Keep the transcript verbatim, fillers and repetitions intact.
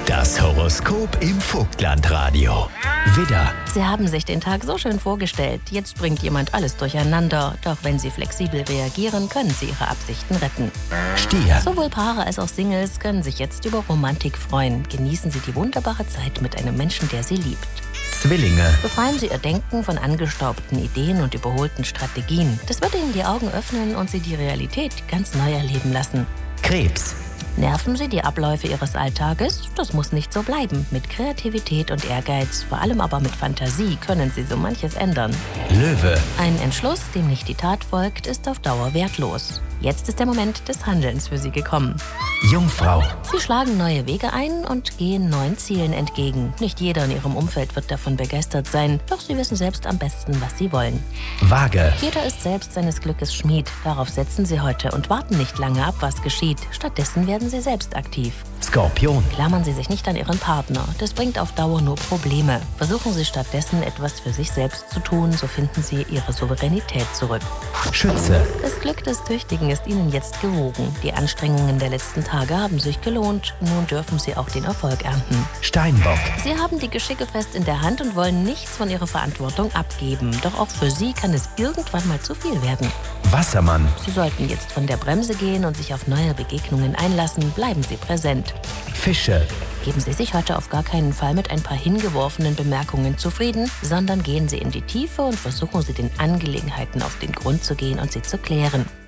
Das Horoskop im Vogtlandradio. Widder, Sie haben sich den Tag so schön vorgestellt. Jetzt bringt jemand alles durcheinander. Doch wenn Sie flexibel reagieren, können Sie Ihre Absichten retten. Stier, Sowohl Paare als auch Singles können sich jetzt über Romantik freuen. Genießen Sie die wunderbare Zeit mit einem Menschen, der Sie liebt. Zwillinge, Befreien Sie Ihr Denken von angestaubten Ideen und überholten Strategien. Das wird Ihnen die Augen öffnen und Sie die Realität ganz neu erleben lassen. Krebs, Nerven Sie die Abläufe Ihres Alltages? Das muss nicht so bleiben. Mit Kreativität und Ehrgeiz, vor allem aber mit Fantasie, können Sie so manches ändern. Löwe, Ein Entschluss, dem nicht die Tat folgt, ist auf Dauer wertlos. Jetzt ist der Moment des Handelns für Sie gekommen. Jungfrau, Sie schlagen neue Wege ein und gehen neuen Zielen entgegen. Nicht jeder in Ihrem Umfeld wird davon begeistert sein, doch Sie wissen selbst am besten, was Sie wollen. Waage, Jeder ist selbst seines Glückes Schmied. Darauf setzen Sie heute und warten nicht lange ab, was geschieht. Stattdessen werden Sie selbst aktiv. Skorpion, Klammern Sie sich nicht an Ihren Partner. Das bringt auf Dauer nur Probleme. Versuchen Sie stattdessen, etwas für sich selbst zu tun, so finden Sie Ihre Souveränität zurück. Schütze, Das Glück des Tüchtigen ist Ihnen jetzt gewogen. Die Anstrengungen der letzten Tage haben sich gelohnt. Nun dürfen Sie auch den Erfolg ernten. Steinbock, Sie haben die Geschicke fest in der Hand und wollen nichts von Ihrer Verantwortung abgeben. Doch auch für Sie kann es irgendwann mal zu viel werden. Wassermann, Sie sollten jetzt von der Bremse gehen und sich auf neue Begegnungen einlassen. Bleiben Sie präsent. Fische, Geben Sie sich heute auf gar keinen Fall mit ein paar hingeworfenen Bemerkungen zufrieden, sondern gehen Sie in die Tiefe und versuchen Sie den Angelegenheiten auf den Grund zu gehen und sie zu klären.